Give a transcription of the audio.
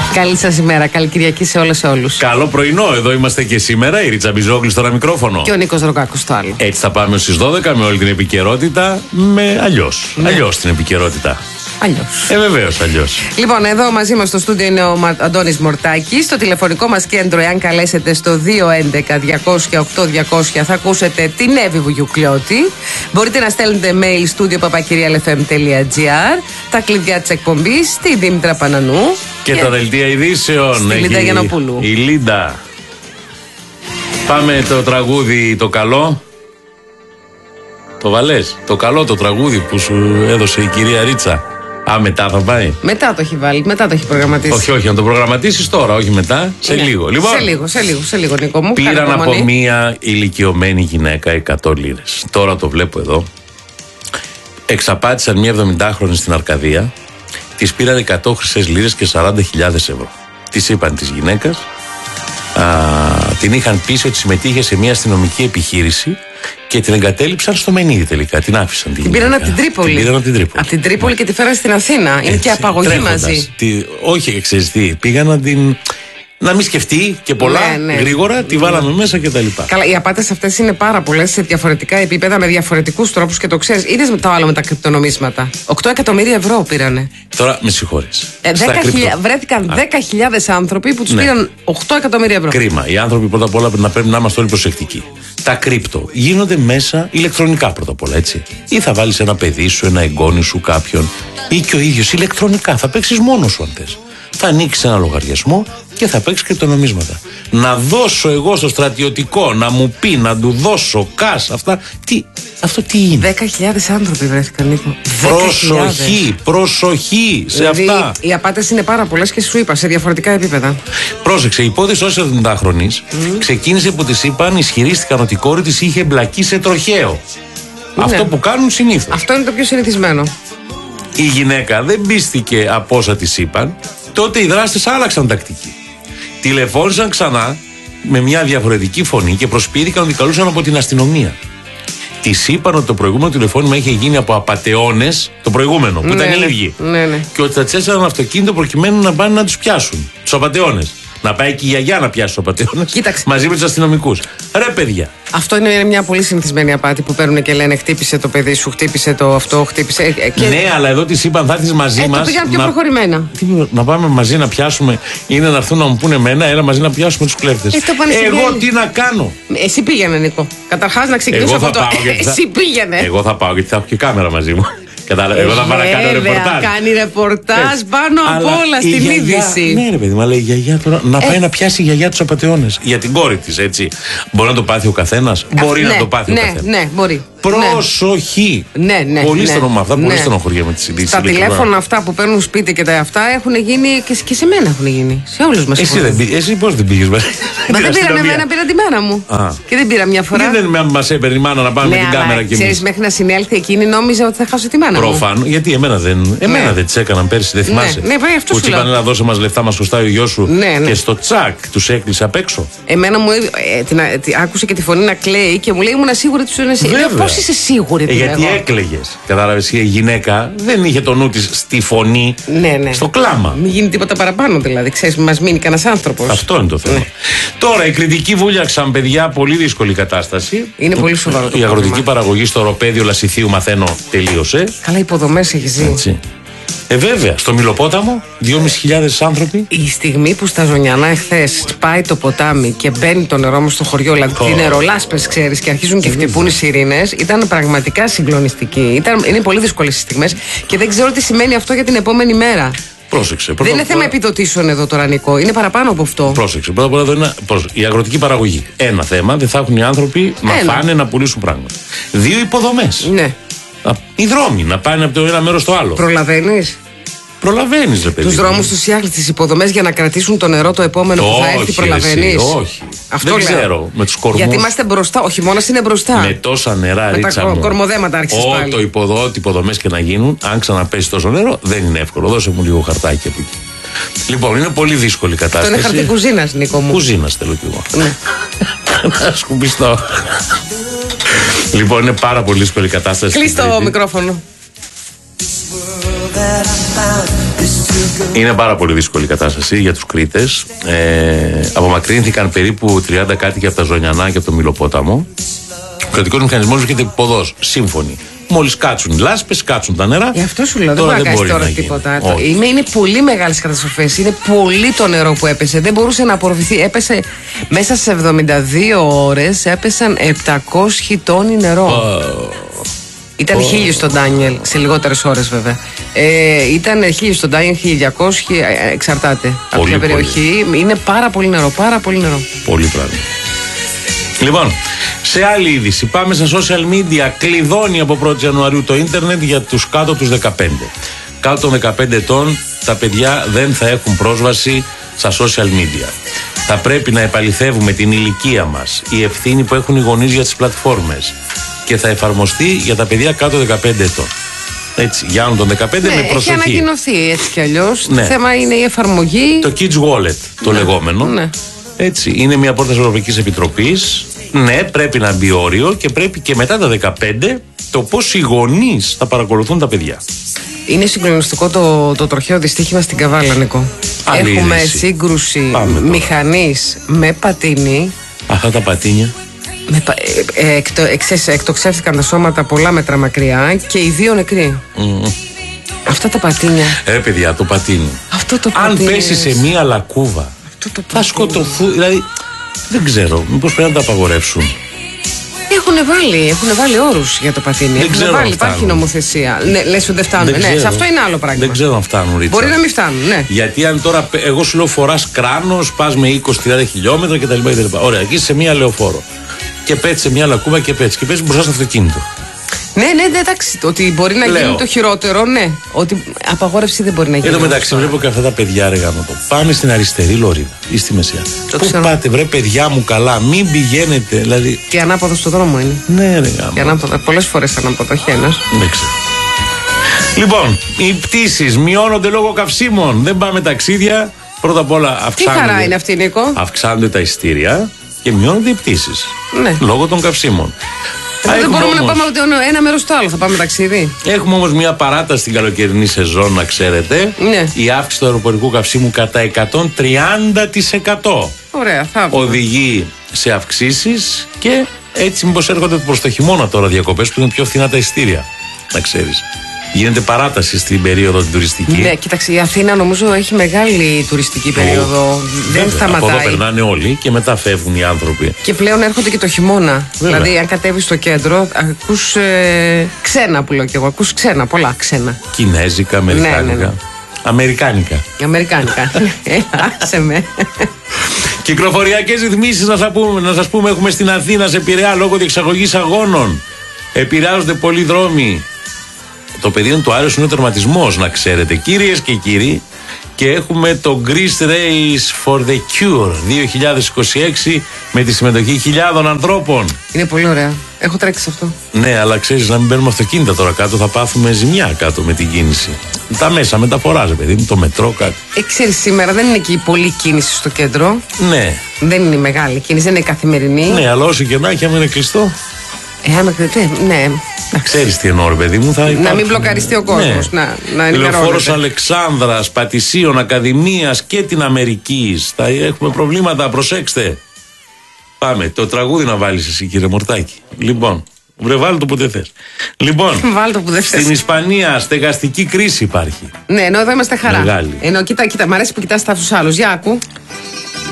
Καλή σας ημέρα, καλή Κυριακή σε όλες και όλους. Καλό πρωινό, εδώ είμαστε και σήμερα. Η Ρίτσα Μπιζόγλη στο ένα μικρόφωνο. Και ο Νίκος Ρογκάκος στο άλλο. Έτσι θα πάμε στις 12 με όλη την επικαιρότητα. Με αλλιώς. Ναι. Αλλιώς την επικαιρότητα. Αλλιώς. Βεβαίως, αλλιώς. Λοιπόν, εδώ μαζί μας στο στούντιο είναι ο Αντώνης Μορτάκης. Στο τηλεφωνικό μας κέντρο, εάν καλέσετε στο 211-200-8200, θα ακούσετε την Εύη Βουγιουκλιώτη. Μπορείτε να στέλνετε mail studio@papakirialfm.gr. Τα κλειδιά της εκπομπής στη Δήμητρα Πανανού. Και τα δελτία ειδήσεων. Στη Λίντα Γιαννοπούλου. Η Λίντα. Πάμε το τραγούδι το καλό. Το βαλές. Το καλό το τραγούδι που σου έδωσε η κυρία Ρίτσα. Μετά θα πάει. Μετά το έχει βάλει, μετά το έχει προγραμματίσει. Όχι, να το προγραμματίσεις τώρα, όχι μετά. Σε λίγο. Λοιπόν, σε λίγο, Νίκο μου. Πήραν από μία ηλικιωμένη γυναίκα 100 λίρες. Τώρα το βλέπω εδώ. Εξαπάτησαν μία 70χρονη στην Αρκαδία. Της πήραν 100 χρυσές λίρες και 40.000 ευρώ. Της είπαν της γυναίκας. Την είχαν πείσει ότι συμμετείχε σε μια αστυνομική επιχείρηση και την εγκατέλειψαν στο Μενίδη τελικά. Την άφησαν. Την πήραν από την Τρίπολη. Από την Τρίπολη και τη φέραν στην Αθήνα. Είναι και απαγωγή τρέχοντας, μαζί. Όχι, ξέρεις τι. Πήγαν να μην σκεφτεί και πολλά γρήγορα, τη βάλαμε μέσα κτλ. Καλά, οι απάτες αυτές είναι πάρα πολλές σε διαφορετικά επίπεδα με διαφορετικούς τρόπους και το ξέρεις. Είδες με το άλλο με τα κρυπτονομίσματα. 8 εκατομμύρια ευρώ πήρανε. Τώρα με συγχωρείς. Βρέθηκαν 10.000 άνθρωποι που τους πήραν 8 εκατομμύρια ευρώ. Κρίμα. Οι άνθρωποι πρώτα απ' όλα πρέπει να είμαστε όλοι προσεκτικοί. Τα κρύπτο γίνονται μέσα ηλεκτρονικά πρώτα απ' όλα, έτσι. Ή θα βάλεις ένα παιδί σου, ένα εγγόνι σου, κάποιον, ή και ο ίδιος ηλεκτρονικά. Θα παίξεις μόνος σου αν θες. Θα ανοίξεις ένα λογαριασμό και θα παίξεις κρυπτονομίσματα. Να δώσω εγώ στο στρατιωτικό, να μου πει, να του δώσω cash, αυτά. Αυτό τι είναι? 10.000 άνθρωποι βρέθηκαν, Νίκο. Προσοχή σε δηλαδή, αυτά. Οι απάτες είναι πάρα πολλές και σου είπα σε διαφορετικά επίπεδα. Πρόσεξε, η υπόθεση ως 70χρονης ξεκίνησε που της είπαν, ισχυρίστηκαν ότι η κόρη της είχε εμπλακεί σε τροχαίο. Ναι. Αυτό που κάνουν συνήθως. Αυτό είναι το πιο συνηθισμένο. Η γυναίκα δεν πίστηκε από όσα της είπαν. Τότε οι δράστες άλλαξαν τακτική. Τηλεφώνησαν ξανά με μια διαφορετική φωνή και προσποιήθηκαν ότι καλούσαν από την αστυνομία. Της είπαν ότι το προηγούμενο τηλεφώνημα είχε γίνει από απατεώνες, το προηγούμενο που ήταν οι ίδιοι. Και ότι θα τσέσσεραν αυτοκίνητο προκειμένου να πάνε να τους πιάσουν. Τους απατεώνες. Να πάει και η γιαγιά να πιάσει τους απατεώνες μαζί με τους αστυνομικούς. Ρε παιδιά. Αυτό είναι μια πολύ συνηθισμένη απάτη που παίρνουν και λένε χτύπησε το παιδί σου, χτύπησε το αυτό, χτύπησε. Ναι, αλλά εδώ της είπαν θα έρθεις μαζί μας. Το πήγαν πιο προχωρημένα. Να πάμε μαζί να πιάσουμε, είναι να έρθουν να μου πούνε εμένα, έλα μαζί να πιάσουμε τους κλέφτες. Εγώ τι να κάνω? Εσύ πήγαινε, Νίκο. Καταρχάς να ξεκινήσω από το. Εσύ πήγαινε. Εγώ θα πάω γιατί θα έχω και κάμερα μαζί μου. Εγώ θα πάω να κάνω ρεπορτάζ. Κάνει ρεπορτάζ πάνω απ' όλα στην είδηση. Ναι, ρε παιδί, μα λέει η γιαγιά τώρα να πάει να πιάσει η γιαγιά τους απατεώνες. Για την κόρη της, έτσι. Μπορεί να το πάθει ο καθένας. Μπορεί να το πάθει ο καθένας. Ναι, μπορεί. Προσοχή. Ναι. Πολύ στενοχωρία με τις ειδήσεις. Τα τηλέφωνα αυτά που παίρνουν σπίτι και τα αυτά έχουν γίνει και σε μένα έχουν γίνει. Σε όλους μας. Εσύ πώς δεν πήγες? Μα δεν πήραν εμένα, πήρα τη μάνα μου. Και δεν πήρα μια φορά. Δεν μας έπαιρνε η μάνα να πάμε με την κάμερα κι εμείς. Ξέρεις, μέχρι να συνέλθει εκείνη νόμιζα ότι θα χάσω τη μάνα μου. Προφανώς, γιατί εμένα δεν τις έκαναν πέρσι, δεν θυμάσαι? Ναι, αυτό που του είπαν να δώσε μας λεφτά, μας χρωστάει ο γιος σου. Και στο τσακ τους έκλεισε απ' έξω. Εμένα μου άκουσε και τη φωνή να κλαίει και μου λέει ήμουν σίγουρη ότι σου είναι εσύ. Πώς είσαι σίγουρη? Γιατί έκλαιγες. Κατάλαβες, η γυναίκα δεν είχε το νου της στη φωνή, στο κλάμα. Μην γίνει τίποτα παραπάνω δηλαδή. Ξέρεις, μας μείνει κανένας άνθρωπος. Αυτό είναι το θέμα. Τώρα, οι κριτικοί βούλιαξαν, παιδιά, πολύ δύσκολη κατάσταση. Είναι πολύ σοβαρό. Η αγροτική παραγωγή στο οροπέδιο Λασιθίου, μαθαίνω, τελείωσε. Καλά, υποδομές έχει ζει. Βέβαια, στο Μιλοπόταμο, 2.500 άνθρωποι. Η στιγμή που στα Ζωνιανά εχθές πάει το ποτάμι και μπαίνει το νερό μου στο χωριό, δηλαδή τι νερολάσπες, ξέρεις, και αρχίζουν και χτυπούν οι σιρήνες, ήταν πραγματικά συγκλονιστική. Είναι πολύ δύσκολες οι στιγμές και δεν ξέρω τι σημαίνει αυτό για την επόμενη μέρα. Πρόσεξε. Δεν είναι θέμα επιδοτήσεων εδώ τώρα, Νικό. Είναι παραπάνω από αυτό. Πρόσεξε. Πρώτα απ' όλα εδώ είναι η αγροτική παραγωγή. Ένα θέμα, δεν θα έχουν οι άνθρωποι να φάνε, να πουλήσουν πράγματα. 2, υποδομές. Ναι. Οι δρόμοι να πάνε από το ένα μέρος στο άλλο. Προλαβαίνεις, ρε παιδί. Τους δρόμους, τους φτιάχνεις, τις υποδομές για να κρατήσουν το νερό το επόμενο που θα έρθει. Προλαβαίνεις? Όχι. Αυτό δεν ξέρω. Με τους κορμούς. Γιατί είμαστε μπροστά. Ο χειμώνας είναι μπροστά. Με τόσα νερά, Ρίτσα μου. Με τα κορμοδέματα άρχισες πάλι. Ό,τι υποδομές και να γίνουν, αν ξαναπέσει τόσο νερό, δεν είναι εύκολο. Δώσε μου λίγο χαρτάκι από εκεί. Λοιπόν, είναι πολύ δύσκολη η κατάσταση. Αυτό είναι χαρτί κουζίνας, Νίκο μου. Κουζίνας θέλω κι εγώ. Να σκουμπιστώ. Λοιπόν, είναι πάρα πολύ δύσκολη η κατάσταση. Κλείστο το μικρόφωνο. Είναι πάρα πολύ δύσκολη η κατάσταση για τους Κρήτες. Απομακρύνθηκαν περίπου 30 κάτοικοι από τα Ζωνιανά και από το Μυλοπόταμο. Ο κρατικός μηχανισμός βρίσκεται ποδός, σύμφωνοι. Μόλις κάτσουν οι λάσπες, κάτσουν τα νερά. Γι' αυτό σου λέω, δεν μπορεί να κάνει τώρα τίποτα. Είναι πολύ μεγάλες καταστροφές. Είναι πολύ το νερό που έπεσε. Δεν μπορούσε να απορροφηθεί. Έπεσε μέσα σε 72 ώρες, έπεσαν 700 τόνοι νερό. Ήταν 1000 στον Ντάνιελ, σε λιγότερες ώρες βέβαια. Ήταν 1000 στον Ντάνιελ, 1200, εξαρτάται από ποια περιοχή. Είναι πάρα πολύ νερό, πάρα πολύ νερό. Πολύ πράγμα. Λοιπόν, σε άλλη είδηση, πάμε στα social media. Κλειδώνει από 1η Ιανουαρίου το ίντερνετ για τους κάτω τους 15. Κάτω των 15 ετών τα παιδιά δεν θα έχουν πρόσβαση στα social media. Θα πρέπει να επαληθεύουμε την ηλικία μας, η ευθύνη που έχουν οι γονείς για τις πλατφόρμες και θα εφαρμοστεί για τα παιδιά κάτω 15 ετών. Έτσι, για άνω των 15 με προσοχή. Έχει ανακοινωθεί έτσι κι αλλιώς. Το θέμα είναι η εφαρμογή. Το Kids Wallet, το λεγόμενο. Ναι. Έτσι, είναι μια πρόταση Ευρωπαϊκής Επιτροπής. Ναι, πρέπει να μπει όριο και πρέπει και μετά τα 15 το πώς οι γονείς θα παρακολουθούν τα παιδιά. Είναι συγκλονιστικό το τροχαίο δυστύχημα στην Καβάλα, Νικό. Έχουμε σύγκρουση μηχανής με πατίνι. Αυτά τα πατίνια. Εκτοξεύτηκαν τα σώματα πολλά μέτρα μακριά και οι 2 νεκροί. Αυτά τα πατίνια. Παιδιά, το πατίνι. Αυτό το πατίνι. Αν πέσει σε μία λακκούβα, θα σκοτωθούν. Δηλαδή, δεν ξέρω, μήπως πρέπει να τα απαγορεύσουν. Έχουν βάλει όρους για το πατίνι. Υπάρχει νομοθεσία. Ναι, λες ότι δεν φτάνουν. Ναι, σε αυτό είναι άλλο πράγμα. Δεν ξέρω αν φτάνουν, Ρίτσα. Μπορεί να μην φτάνουν, ναι. Γιατί αν τώρα, εγώ σου λέω, φοράς κράνος, πας με 20-30 χιλιόμετρα κτλ. Ωραία, εκεί σε μία λεωφόρο. Και πέτει σε μία λακκούβα και πέτει μπροστά στο αυτοκίνητο. Ναι, εντάξει. Ότι μπορεί να γίνει το χειρότερο, ναι. Ότι απαγόρευση δεν μπορεί να γίνει. Εδώ μεταξύ βλέπω και αυτά τα παιδιά, ρε γάμο το. Πάμε στην αριστερή λωρίδα ή στη μεσαία. Πού πάτε, βρε παιδιά μου, καλά, μην πηγαίνετε. Δηλαδή... Και ανάποδο στο δρόμο είναι. Ναι, ρε γάμο. Πολλές φορές ανάποδο, όχι ένας. Δεν ξέρω. Λοιπόν, οι πτήσεις μειώνονται λόγω καυσίμων. Δεν πάμε ταξίδια. Πρώτα απ' όλα αυξάνονται. Τι χαρά είναι αυτή, Νίκο. Αυξάνονται τα εισιτήρια και μειώνονται οι πτήσεις. Ναι. Λόγω των καυσίμων. Δεν μπορούμε να πάμε από ένα μέρος στο άλλο, θα πάμε ταξίδι. Έχουμε όμως μια παράταση στην καλοκαιρινή σεζόν, να ξέρετε. Ναι. Η αύξηση του αεροπορικού καυσίμου κατά 130%. Ωραία, θα βγει. Οδηγεί σε αυξήσεις και έτσι μήπως έρχονται προς το χειμώνα τώρα διακοπές που είναι πιο φθηνά τα εισιτήρια. Να ξέρεις. Γίνεται παράταση στην περίοδο την τουριστική. Ναι, κοίταξε, η Αθήνα νομίζω έχει μεγάλη τουριστική περίοδο. Δεν σταματάει. Από εδώ περνάνε όλοι και μετά φεύγουν οι άνθρωποι. Και πλέον έρχονται και το χειμώνα. Βέβαια. Δηλαδή, αν κατέβεις στο κέντρο, ακούς ξένα που λέω κι εγώ. Ακούς ξένα, πολλά ξένα. Κινέζικα, αμερικάνικα. Ναι. Αμερικάνικα. Άσε με. Κυκλοφοριακές ρυθμίσεις να σας πούμε, έχουμε στην Αθήνα, σε Πειραιά, λόγω διεξαγωγής αγώνων. Επηρεάζονται πολλοί δρόμοι. Το πεδίο του Άρεος είναι ο τερματισμός, να ξέρετε, κυρίες και κύριοι. Και έχουμε το Greece Race for the Cure 2026 με τη συμμετοχή χιλιάδων ανθρώπων. Είναι πολύ ωραία. Έχω τρέξει αυτό. Ναι, αλλά ξέρεις, να μην παίρνουμε αυτοκίνητα τώρα κάτω, θα πάθουμε ζημιά κάτω με την κίνηση. Τα μέσα μεταφοράς, παιδί μου, το μετρό κάτι. Ξέρεις, σήμερα δεν είναι εκεί πολλή κίνηση στο κέντρο. Ναι. Δεν είναι μεγάλη κίνηση, δεν είναι καθημερινή. Ναι, αλλά όσο και να έχει, αν είναι κλειστό. Ναι. Ξέρεις τι εννοώ, ρε παιδί μου, να μην μπλοκαριστεί ο κόσμος. Ναι. Λεωφόρος Αλεξάνδρας, Πατησίων, Ακαδημίας και την Αμερικής. Θα έχουμε προβλήματα, προσέξτε. Πάμε, το τραγούδι να βάλεις εσύ, κύριε Μορτάκη. Λοιπόν, βάλει το που δεν θες. Λοιπόν, στην Ισπανία στεγαστική κρίση υπάρχει. Ναι, ενώ εδώ είμαστε χαρά. Μεγάλη. Ενώ κοίτα, μ' αρέσει που κοιτάς τα αυτούς άλλους. Για άκου.